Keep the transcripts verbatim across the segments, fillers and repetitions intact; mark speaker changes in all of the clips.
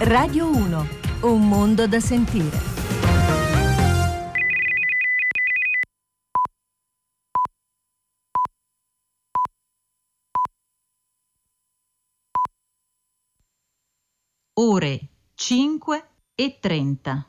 Speaker 1: Radio uno, un mondo da sentire.
Speaker 2: Ore cinque e trenta.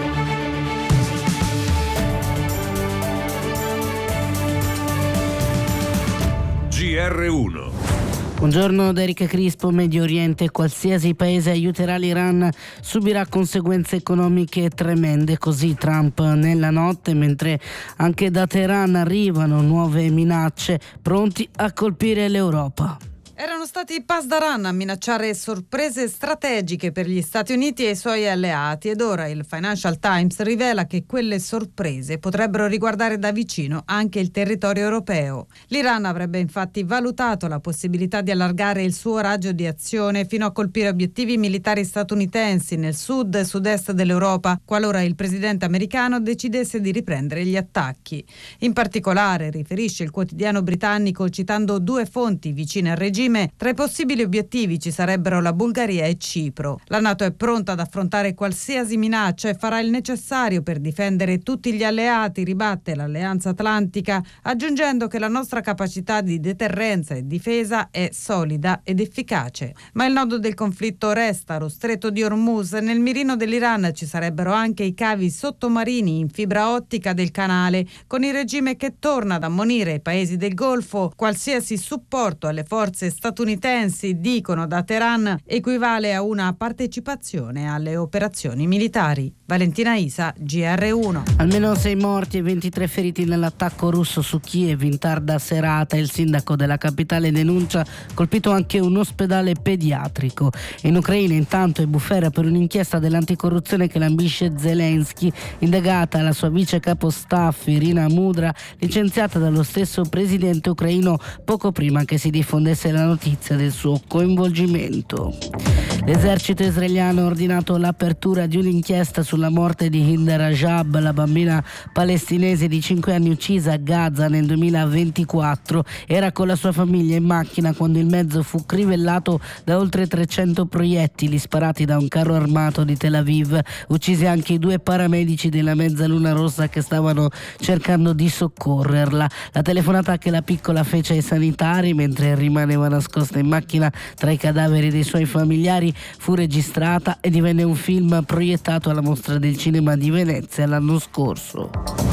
Speaker 3: G R uno.
Speaker 4: Buongiorno da Erika Crispo. Medio Oriente: qualsiasi paese aiuterà l'Iran subirà conseguenze economiche tremende, così Trump nella notte, mentre anche da Teheran arrivano nuove minacce, pronti a colpire l'Europa.
Speaker 5: Erano stati i Pasdaran a minacciare sorprese strategiche per gli Stati Uniti e i suoi alleati, ed ora il Financial Times rivela che quelle sorprese potrebbero riguardare da vicino anche il territorio europeo. L'Iran avrebbe infatti valutato la possibilità di allargare il suo raggio di azione fino a colpire obiettivi militari statunitensi nel sud e sud-est dell'Europa, qualora il presidente americano decidesse di riprendere gli attacchi. In particolare, riferisce il quotidiano britannico, citando due fonti vicine al regime, tra i possibili obiettivi ci sarebbero la Bulgaria e Cipro. La NATO è pronta ad affrontare qualsiasi minaccia e farà il necessario per difendere tutti gli alleati, ribatte l'Alleanza Atlantica, aggiungendo che la nostra capacità di deterrenza e difesa è solida ed efficace. Ma il nodo del conflitto resta lo stretto di Hormuz. Nel mirino dell'Iran ci sarebbero anche i cavi sottomarini in fibra ottica del canale, con il regime che torna ad ammonire i paesi del Golfo. Qualsiasi supporto alle forze statunitensi, dicono da Teheran, equivale a una partecipazione alle operazioni militari. Valentina Isa, G R uno.
Speaker 4: Almeno sei morti e ventitré feriti nell'attacco russo su Kiev in tarda serata. Il sindaco della capitale denuncia colpito anche un ospedale pediatrico. In Ucraina intanto è bufera per un'inchiesta dell'anticorruzione che lambisce Zelensky, indagata la sua vice capo staff Irina Mudra, licenziata dallo stesso presidente ucraino poco prima che si diffondesse la notizia del suo coinvolgimento. L'esercito israeliano ha ordinato l'apertura di un'inchiesta sulla morte di Hind Rajab, la bambina palestinese di cinque anni uccisa a Gaza nel duemilaventiquattro. Era con la sua famiglia in macchina quando il mezzo fu crivellato da oltre trecento proiettili sparati da un carro armato di Tel Aviv. Uccisi anche i due paramedici della Mezzaluna Rossa che stavano cercando di soccorrerla. La telefonata che la piccola fece ai sanitari mentre rimaneva nascosta in macchina tra i cadaveri dei suoi familiari fu registrata e divenne un film proiettato alla Mostra del Cinema di Venezia l'anno scorso.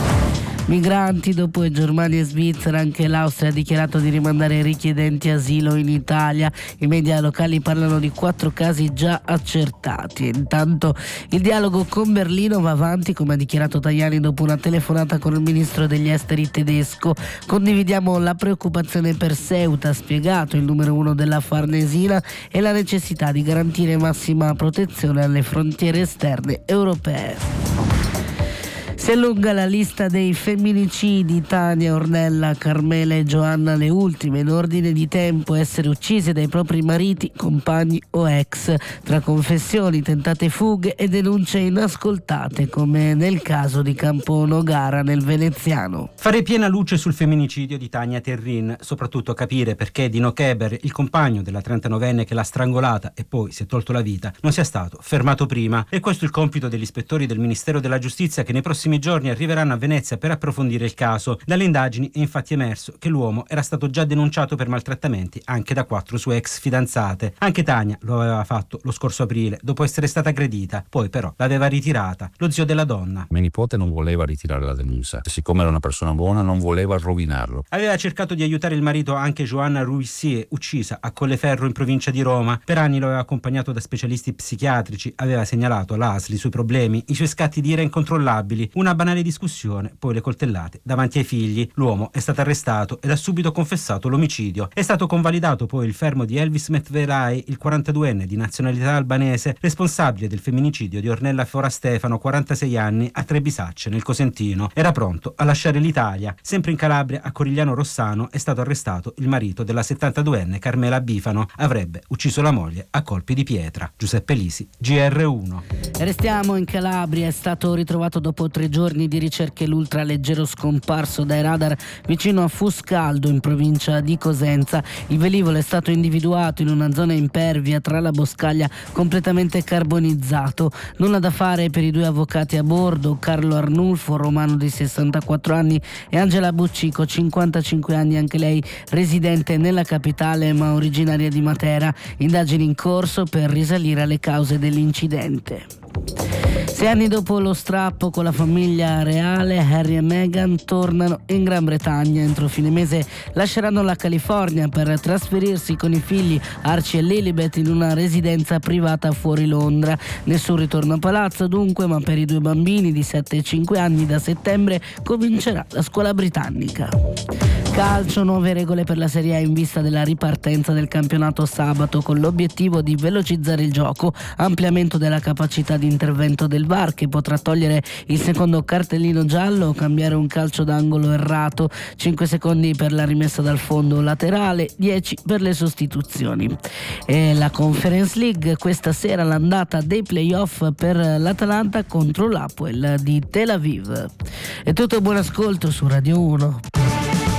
Speaker 4: Migranti: dopo Germania e Svizzera, anche l'Austria ha dichiarato di rimandare i richiedenti asilo in Italia. I media locali parlano di quattro casi già accertati. Intanto il dialogo con Berlino va avanti, come ha dichiarato Tajani dopo una telefonata con il ministro degli esteri tedesco. Condividiamo la preoccupazione per Ceuta, ha spiegato il numero uno della Farnesina, e la necessità di garantire massima protezione alle frontiere esterne europee. Si allunga la lista dei femminicidi. Tania, Ornella, Carmela e Giovanna, le ultime in ordine di tempo, essere uccise dai propri mariti, compagni o ex, tra confessioni, tentate fughe e denunce inascoltate, come nel caso di Campo Nogara nel Veneziano.
Speaker 6: Fare piena luce sul femminicidio di Tania Terrin, soprattutto capire perché Dino Keber, il compagno della trentanovenne che l'ha strangolata e poi si è tolto la vita, non sia stato fermato prima. E questo è il compito degli ispettori del Ministero della Giustizia, che nei prossimi giorni arriveranno a Venezia per approfondire il caso. Dalle indagini è infatti emerso che l'uomo era stato già denunciato per maltrattamenti anche da quattro sue ex fidanzate. Anche Tania lo aveva fatto lo scorso aprile dopo essere stata aggredita, poi però l'aveva ritirata lo zio della donna.
Speaker 7: Mia nipote non voleva ritirare la denuncia, siccome era una persona buona non voleva rovinarlo.
Speaker 6: Aveva cercato di aiutare il marito anche Joanna Ruissier, uccisa a Colleferro in provincia di Roma. Per anni lo aveva accompagnato da specialisti psichiatrici, aveva segnalato all'A S L i suoi problemi, i suoi scatti di ira incontrollabili. Una banale discussione, poi le coltellate davanti ai figli. L'uomo è stato arrestato ed ha subito confessato l'omicidio. È stato convalidato poi il fermo di Elvis Metvelay, il quarantaduenne di nazionalità albanese, responsabile del femminicidio di Ornella Forastefano, quarantasei anni, a Trebisacce, nel Cosentino. Era pronto a lasciare l'Italia. Sempre in Calabria, a Corigliano Rossano, è stato arrestato il marito della settantaduenne Carmela Bifano. Avrebbe ucciso la moglie a colpi di pietra. Giuseppe Lisi, G R uno.
Speaker 4: Restiamo in Calabria. È stato ritrovato dopo tre giorni di ricerche l'ultraleggero scomparso dai radar vicino a Fuscaldo in provincia di Cosenza. Il velivolo è stato individuato in una zona impervia tra la boscaglia, completamente carbonizzato. Nulla da fare per i due avvocati a bordo, Carlo Arnulfo, romano di sessantaquattro anni, e Angela Buccico, cinquantacinque anni, anche lei residente nella capitale ma originaria di Matera. Indagini in corso per risalire alle cause dell'incidente. Sei anni dopo lo strappo con la famiglia reale, Harry e Meghan tornano in Gran Bretagna. Entro fine mese lasceranno la California per trasferirsi con i figli Archie e Lilibet in una residenza privata fuori Londra. Nessun ritorno a palazzo dunque, ma per i due bambini di sette e cinque anni da settembre comincerà la scuola britannica. Calcio, nuove regole per la Serie A in vista della ripartenza del campionato sabato, con l'obiettivo di velocizzare il gioco, ampliamento della capacità di intervento del V A R che potrà togliere il secondo cartellino giallo o cambiare un calcio d'angolo errato, cinque secondi per la rimessa dal fondo laterale, dieci per le sostituzioni. E la Conference League, questa sera l'andata dei playoff per l'Atalanta contro l'Hapoel di Tel Aviv. È tutto, buon ascolto su Radio uno.